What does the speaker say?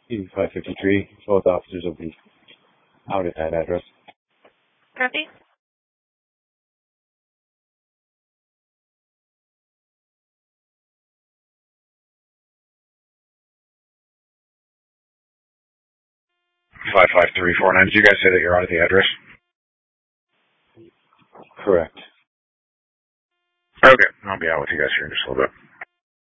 553. Both officers will be out at that address. Copy. 55349. Did you guys say that you're out at the address? Correct. Okay. I'll be out with you guys here in just a little bit.